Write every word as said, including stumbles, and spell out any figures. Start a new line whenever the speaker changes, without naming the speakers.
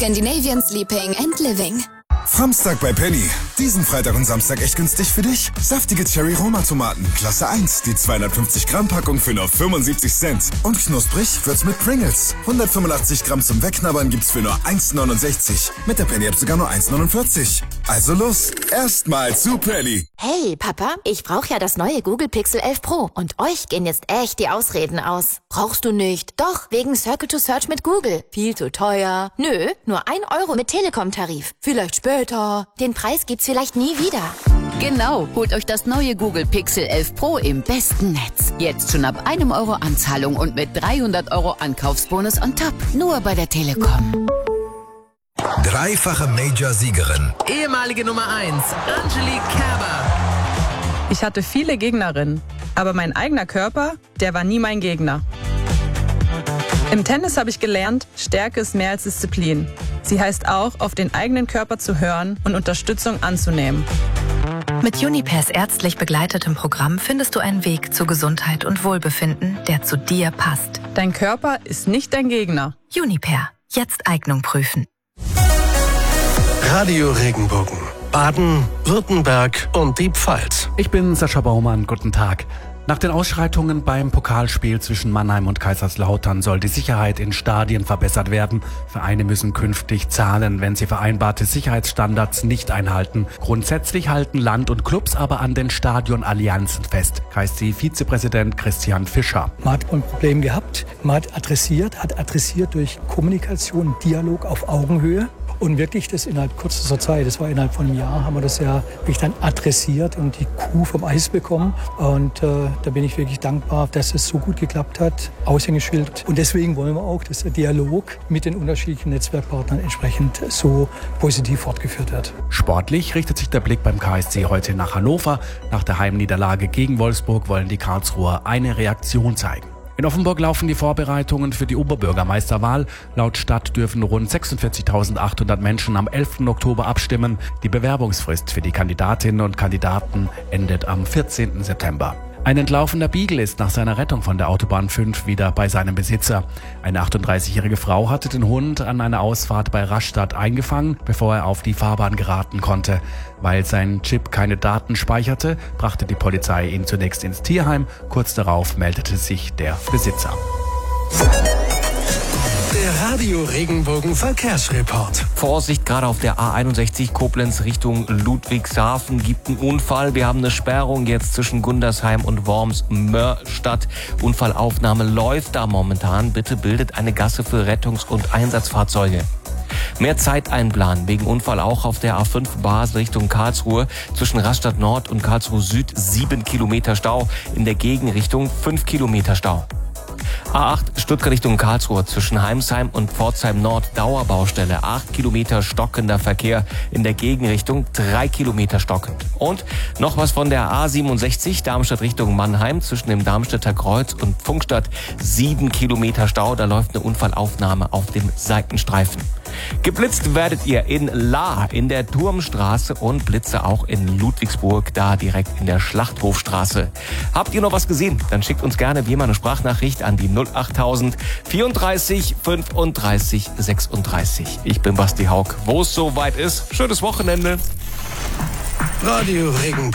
Scandinavian Sleeping and Living.
Samstag bei Penny. Diesen Freitag und Samstag echt günstig für dich. Saftige Cherry-Roma-Tomaten, Klasse eins, die zweihundertfünfzig Gramm Packung für nur fünfundsiebzig Cent. Und knusprig wird's mit Pringles. hundertfünfundachtzig Gramm zum Wegknabbern gibt's für nur eins neunundsechzig. Mit der Penny-App sogar nur eins neunundvierzig. Also los, erstmal zu Penny.
Hey, Papa, ich brauche ja das neue Google Pixel elf Pro. Und euch gehen jetzt echt die Ausreden aus. Brauchst du nicht? Doch, wegen Circle to Search mit Google. Viel zu teuer. Nö, nur ein Euro mit Telekom-Tarif. Vielleicht später. Den Preis gibt's vielleicht nie wieder.
Genau, holt euch das neue Google Pixel elf Pro im besten Netz. Jetzt schon ab einem Euro Anzahlung und mit dreihundert Euro Ankaufsbonus on top. Nur bei der Telekom.
Dreifache Major-Siegerin.
Ehemalige Nummer eins, Angelique Kerber.
Ich hatte viele Gegnerinnen, aber mein eigener Körper, der war nie mein Gegner. Im Tennis habe ich gelernt, Stärke ist mehr als Disziplin. Sie heißt auch, auf den eigenen Körper zu hören und Unterstützung anzunehmen.
Mit Unipairs ärztlich begleitetem Programm findest du einen Weg zu Gesundheit und Wohlbefinden, der zu dir passt.
Dein Körper ist nicht dein Gegner.
Unipair. Jetzt Eignung prüfen.
Radio Regenbogen. Baden, Württemberg und die Pfalz.
Ich bin Sascha Baumann, guten Tag. Nach den Ausschreitungen beim Pokalspiel zwischen Mannheim und Kaiserslautern soll die Sicherheit in Stadien verbessert werden. Vereine müssen künftig zahlen, wenn sie vereinbarte Sicherheitsstandards nicht einhalten. Grundsätzlich halten Land und Clubs aber an den Stadionallianzen fest, heißt sie Vizepräsident Christian Fischer.
Man hat ein Problem gehabt, man hat adressiert, hat adressiert durch Kommunikation, Dialog auf Augenhöhe. Und wirklich das innerhalb kürzester Zeit, das war innerhalb von einem Jahr, haben wir das ja wirklich dann adressiert und die Kuh vom Eis bekommen. Und äh, da bin ich wirklich dankbar, dass es so gut geklappt hat. Aushängeschild. Und deswegen wollen wir auch, dass der Dialog mit den unterschiedlichen Netzwerkpartnern entsprechend so positiv fortgeführt wird.
Sportlich richtet sich der Blick beim K S C heute nach Hannover. Nach der Heimniederlage gegen Wolfsburg wollen die Karlsruher eine Reaktion zeigen. In Offenburg laufen die Vorbereitungen für die Oberbürgermeisterwahl. Laut Stadt dürfen rund sechsundvierzigtausendachthundert Menschen am elften Oktober abstimmen. Die Bewerbungsfrist für die Kandidatinnen und Kandidaten endet am vierzehnten September. Ein entlaufener Beagle ist nach seiner Rettung von der Autobahn fünf wieder bei seinem Besitzer. Eine achtunddreißigjährige Frau hatte den Hund an einer Ausfahrt bei Rastatt eingefangen, bevor er auf die Fahrbahn geraten konnte. Weil sein Chip keine Daten speicherte, brachte die Polizei ihn zunächst ins Tierheim. Kurz darauf meldete sich der Besitzer.
Der Radio Regenbogen Verkehrsreport.
Vorsicht, gerade auf der A einundsechzig Koblenz Richtung Ludwigshafen gibt einen Unfall. Wir haben eine Sperrung jetzt zwischen Gundersheim und Worms-Mörstadt. Unfallaufnahme läuft da momentan. Bitte bildet eine Gasse für Rettungs- und Einsatzfahrzeuge. Mehr Zeit einplanen, wegen Unfall auch auf der A fünf Basel Richtung Karlsruhe. Zwischen Rastatt Nord und Karlsruhe Süd sieben Kilometer Stau. In der Gegenrichtung fünf Kilometer Stau. A acht Stuttgart Richtung Karlsruhe zwischen Heimsheim und Pforzheim Nord Dauerbaustelle. acht Kilometer stockender Verkehr, in der Gegenrichtung drei Kilometer stockend. Und noch was von der A siebenundsechzig Darmstadt Richtung Mannheim zwischen dem Darmstädter Kreuz und Pfungstadt. sieben Kilometer Stau, da läuft eine Unfallaufnahme auf dem Seitenstreifen. Geblitzt werdet ihr in Lahr in der Turmstraße und Blitze auch in Ludwigsburg, da direkt in der Schlachthofstraße. Habt ihr noch was gesehen? Dann schickt uns gerne wie immer eine Sprachnachricht an die null achttausend vierunddreißig fünfunddreißig sechsunddreißig. Ich bin Basti Haug. Wo es soweit ist, schönes Wochenende.
Radio Regenbogen.